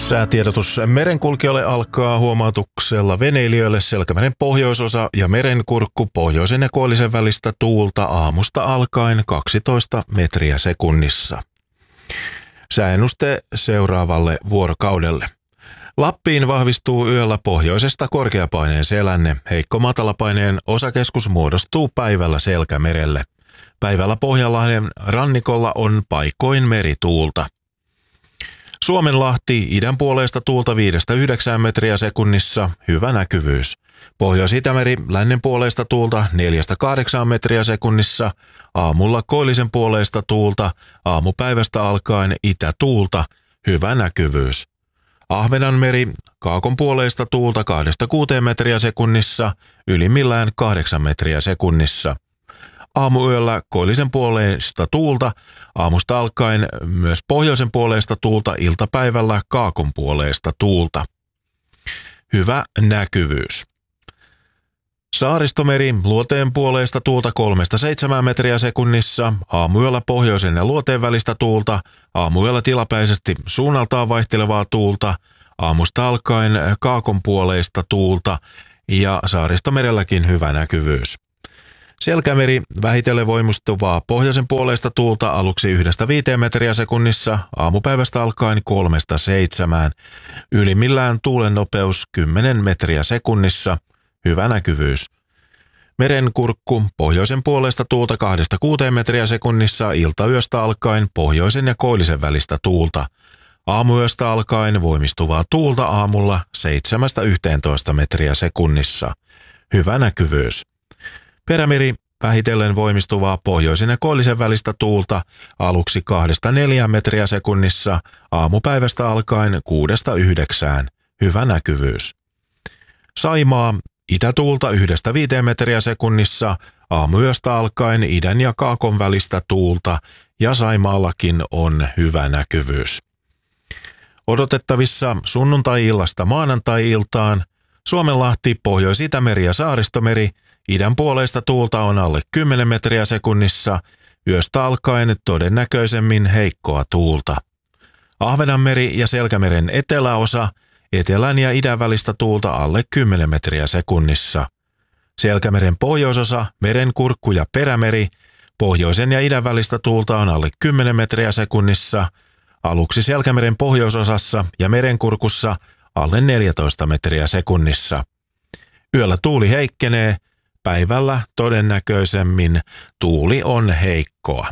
Säätiedotus merenkulkijoille alkaa huomautuksella veneilijöille Selkämeren pohjoisosa ja merenkurkku pohjoisen ja koillisen välistä tuulta aamusta alkaen 12 metriä sekunnissa. Sääennuste seuraavalle vuorokaudelle. Lappiin vahvistuu yöllä pohjoisesta korkeapaineen selänne. Heikko matalapaineen osakeskus muodostuu päivällä Selkämerelle. Päivällä Pohjanlahden rannikolla on paikoin merituulta. Suomenlahti idän puoleista tuulta 5–9 metriä sekunnissa, hyvä näkyvyys. Pohjois-Itämeri lännen puoleista tuulta 4–8 metriä sekunnissa, aamulla koillisen puoleista tuulta, aamupäivästä alkaen itätuulta, hyvä näkyvyys. Ahvenanmeri kaakon puoleista tuulta 2–6 metriä sekunnissa, ylimmillään 8 metriä sekunnissa. Aamuyöllä koillisen puoleista tuulta, aamusta alkaen myös pohjoisen puoleista tuulta, iltapäivällä kaakon puoleista tuulta. Hyvä näkyvyys. Saaristomeri luoteen puoleista tuulta 3–7 metriä sekunnissa, aamuyöllä pohjoisen ja luoteen välistä tuulta, aamuyöllä tilapäisesti suunnaltaan vaihtelevaa tuulta, aamusta alkaen kaakon puoleista tuulta ja Saaristomerelläkin hyvä näkyvyys. Selkämeri vähitellen voimistuvaa pohjoisen puoleista tuulta aluksi 1–5 metriä sekunnissa, aamupäivästä alkaen 3–7, ylimmillään tuulen nopeus 10 metriä sekunnissa, hyvä näkyvyys. Merenkurkku pohjoisen puolesta tuulta 2–6 metriä sekunnissa, iltayöstä alkaen pohjoisen ja koillisen välistä tuulta. Aamuyöstä alkaen voimistuvaa tuulta aamulla 7–11 metriä sekunnissa, hyvä näkyvyys. Perämeri vähitellen voimistuvaa pohjoisen ja koillisen välistä tuulta aluksi 2–4 metriä sekunnissa, aamupäivästä alkaen 6–9, hyvä näkyvyys. Saimaa itätuulta 1–5 metriä sekunnissa, aamuyöstä alkaen idän ja kaakon välistä tuulta ja Saimaallakin on hyvä näkyvyys. Odotettavissa sunnuntai-illasta maanantai-iltaan Suomenlahti, Pohjois-Itämeri ja Saaristomeri, idän puoleista tuulta on alle 10 metriä sekunnissa, yöstä alkaen todennäköisemmin heikkoa tuulta. Ahvenanmeri ja Selkämeren eteläosa, etelän ja idän välistä tuulta alle 10 metriä sekunnissa. Selkämeren pohjoisosa, merenkurkku ja perämeri, pohjoisen ja idän välistä tuulta on alle 10 metriä sekunnissa, aluksi Selkämeren pohjoisosassa ja merenkurkussa alle 14 metriä sekunnissa. Yöllä tuuli heikkenee, päivällä todennäköisemmin tuuli on heikkoa.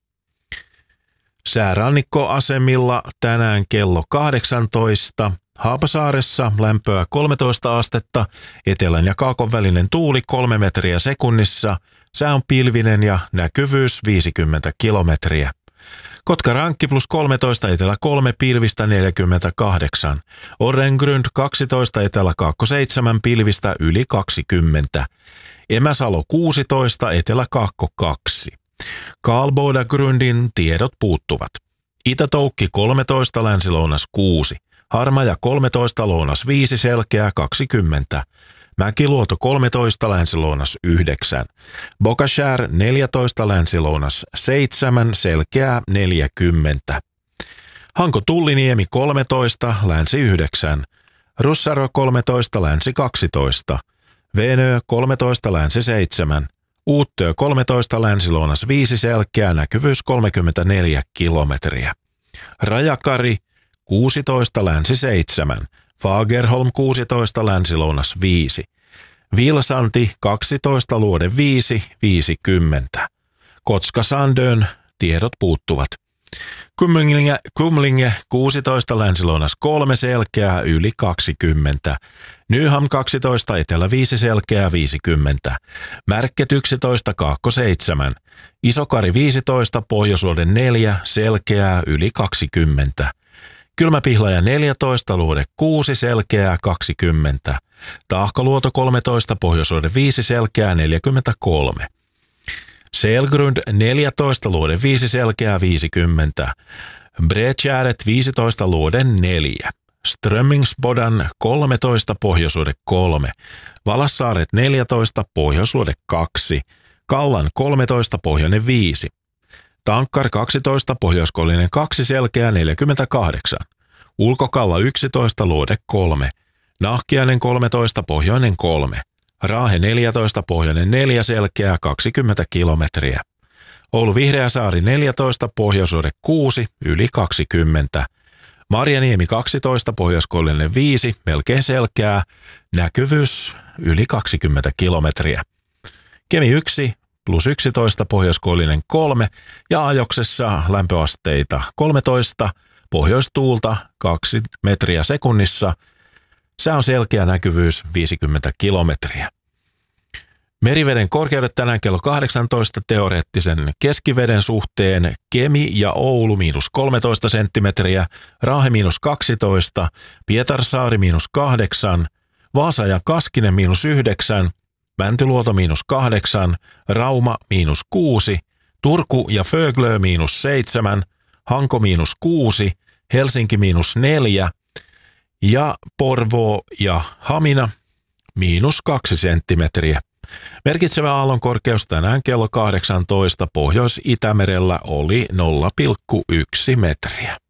Säärannikkoasemilla tänään kello 18. Haapasaaressa lämpöä 13 astetta, etelän ja kaakon välinen tuuli 3 metriä sekunnissa, sää on pilvinen ja näkyvyys 50 kilometriä. Kotkarankki +13, etelä 3, pilvistä 48. Orrengrund 12, etelä kaakko 7, pilvistä yli 20. Emäsalo 16, etelä kaakko 2. Karlbodagrundin tiedot puuttuvat. Itätoukki 13, länsi-lounas 6. Harmaja 13, lounas 5, selkeää 20. Mäkiluoto 13, länsi-lounas 9. Bokashär 14, länsi-lounas 7, selkeää 40. Hanko Tulliniemi 13, länsi 9. Russaro 13, länsi 12. Venö 13, länsi 7. Uuttöö 13, länsi-lounas 5, selkeää näkyvyys 34 kilometriä. Rajakari 16, länsi 7. Fagerholm 16, länsi-lounas 5. Vilsanti 12, luode 5, 50. Kotka-Sandön tiedot puuttuvat. Kumlinge 16, länsi-lounas 3, selkeää yli 20. Nyham 12, etelä 5, selkeää 50. Märket 11, kaakko 7. Isokari 15, pohjoisluode 4, selkeää yli 20. Kylmäpihlaja 14, luode 6, selkeää 20. Tahkoluoto 13, pohjoisluode 5, selkeää 43. Selgrund 14, luode 5, selkeää 50. Bredgäret 15, luode 4. Strömmingsbodan 13, pohjoisluode 3. Valassaaret 14, pohjoisluode 2. Kallan 13, pohjoinen 5. Tankkar 12, pohjoiskollinen 2, selkeää 48. Ulkokalla 11, Luode 3, Nahkiainen 13, Pohjoinen 3, Raahe 14, Pohjoinen 4, Selkeä 20 kilometriä. Oulu Vihreäsaari 14, Pohjoisuude 6, yli 20. Marjaniemi 12, Pohjoiskoillinen 5, melkein Selkeää, näkyvyys yli 20 kilometriä. Kemi 1, plus 11, Pohjoiskoillinen 3 ja Ajoksessa lämpöasteita 13, pohjoistuulta 2 metriä sekunnissa. Se on selkeä näkyvyys 50 kilometriä. Meriveden korkeudet tänään kello 18 teoreettisen keskiveden suhteen. Kemi ja Oulu -13 senttimetriä, Raahe -12, Pietarsaari -8, Vaasa ja Kaskinen -9, Mäntyluoto -8, Rauma -6, Turku ja Föglö -7, Hanko -6, Helsinki -4 ja Porvoo ja Hamina -2 senttimetriä. Merkitsevä aallonkorkeus tänään kello 18 Pohjois-Itämerellä oli 0,1 metriä.